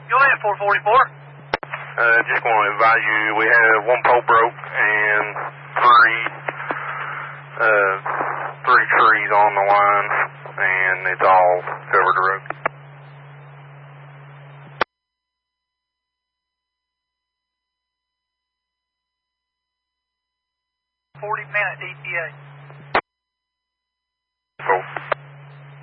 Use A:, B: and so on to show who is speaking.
A: Go ahead, 444.
B: Just want to advise you, we have one pole broke and three trees on the line, and it's all covered the road.
A: 40 minute ETA.